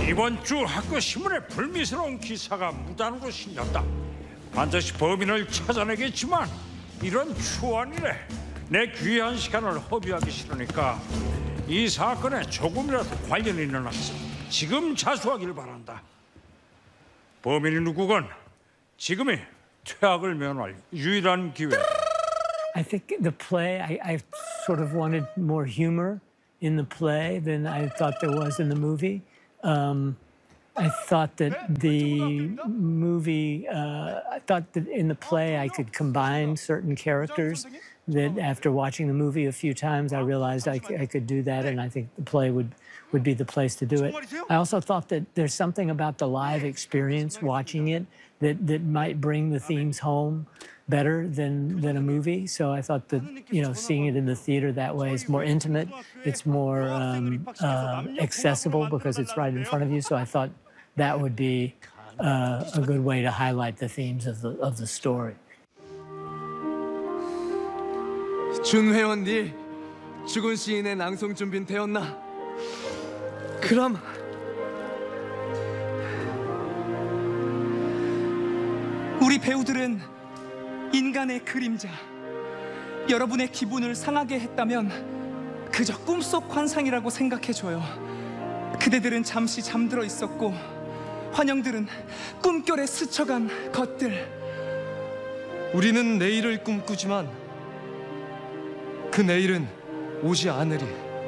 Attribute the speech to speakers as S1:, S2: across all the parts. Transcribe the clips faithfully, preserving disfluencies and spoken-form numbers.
S1: 이번 주 학교 신문에 불미스러운 기사가 무단으로 실렸다. 반드시 범인을 찾아내겠지만 이런 추한 일에 내 귀한 시간을 허비하기 싫으니까 이 사건에 조금이라도 관련이 있는 학생 지금 자수하길 바란다. 범인이 누구건 지금이 퇴학을 면할 유일한 기회다.
S2: I think the play, I, I sort of wanted more humor in the play than I thought there was in the movie. Um, I thought that the movie, uh, I thought that in the play I could combine certain characters that after watching the movie a few times, I realized I, I could do that, and I think the play would, would be the place to do it. I also thought that there's something about the live experience, watching it, that, that might bring the themes home better than, than a movie. So I thought that, you know, seeing it in the theater that way is more intimate. It's more um, uh, accessible because it's right in front of you. So I thought that would be uh, a good way to highlight the themes of the, of the story.
S3: 준 회원 니 죽은 시인의 낭송 준비는 되었나? 그럼
S4: 우리 배우들은 인간의 그림자. 여러분의 기분을 상하게 했다면 그저 꿈속 환상이라고 생각해줘요. 그대들은 잠시 잠들어 있었고 환영들은 꿈결에 스쳐간 것들.
S3: 우리는 내일을 꿈꾸지만 그 내일은 오지 않으리.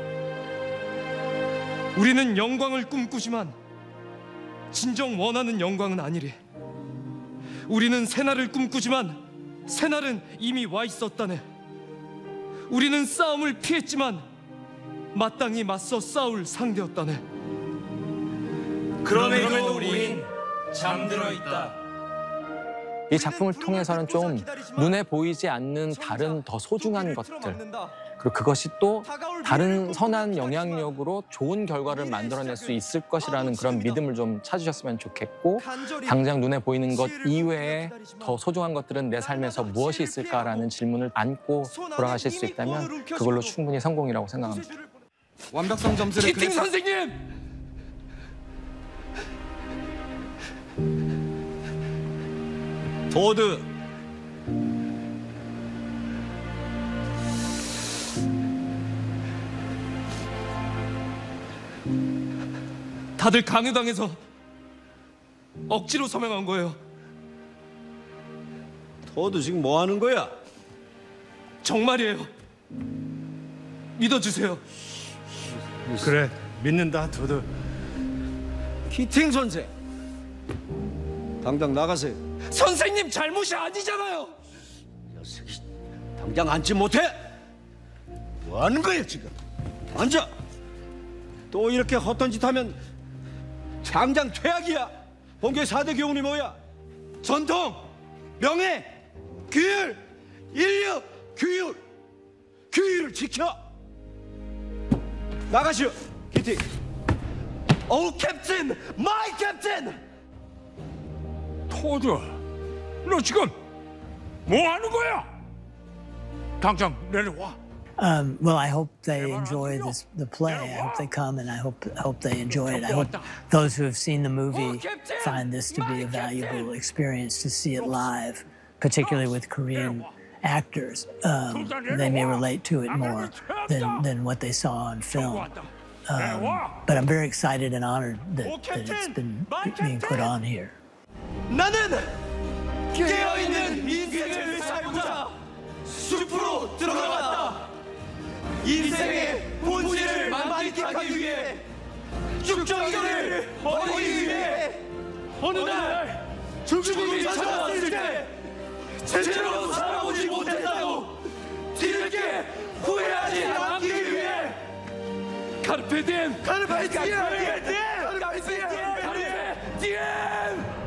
S3: 우리는 영광을 꿈꾸지만 진정 원하는 영광은 아니리. 우리는 새날을 꿈꾸지만 새날은 이미 와 있었다네. 우리는 싸움을 피했지만 마땅히 맞서 싸울 상대였다네.
S5: 그럼에도 우린 잠들어 있다.
S6: 이 작품을 통해서는 좀 눈에 보이지 않는 다른 더 소중한 것들, 그리고 그것이 또 다른 선한 영향력으로 좋은 결과를 만들어낼 수 있을 것이라는 그런 믿음을 좀 찾으셨으면 좋겠고, 당장 눈에 보이는 것 이외에 더 소중한 것들은 내 삶에서 무엇이 있을까라는 질문을 안고 돌아가실 수 있다면 그걸로 충분히 성공이라고 생각합니다.
S3: 완벽성 점수를
S6: 키팅 선생님!
S5: 도드
S3: 다들 강요당해서 억지로 서명한 거예요.
S5: 도드 지금 뭐 하는 거야?
S3: 정말이에요. 믿어주세요.
S7: 그래, 믿는다, 도드.
S5: 키팅 선생 당장 나가세요.
S3: 선생님 잘못이 아니잖아요.
S5: 녀석이 당장 앉지 못해? 뭐 하는 거야 지금? 앉아. 또 이렇게 헛된 짓 하면 당장 퇴학이야. 본교의 사 대 교훈이 뭐야? 전통, 명예, 규율, 인류, 규율. 규율을 지켜. 나가시오. 키팅.
S3: 오 캡틴! 마이 캡틴!
S1: 토드, 너 지금 뭐 하는 거야? 당장 내려와.
S2: Um, well, I hope they enjoy this, the play. I hope they come, and I hope hope they enjoy it. I hope those who have seen the movie find this to be a valuable experience to see it live, particularly with Korean actors. Um, they may relate to it more than, than what they saw on film. Um, but I'm very excited and honored that, that it's been being put on here.
S3: 나는 깨어있는 인생을 살고자 숲으로 들어갔다. 인생의 본질을 만끽하기 위해 쭉정이를 버리기 위해 어느 날 죽음이 찾아왔을 때 제대로 살아보지 못했다고 뒤늦게 후회하지 않기 위해 카르페 디엠! 카르페 디엠! 카르페 디엠! 카르페 디엠!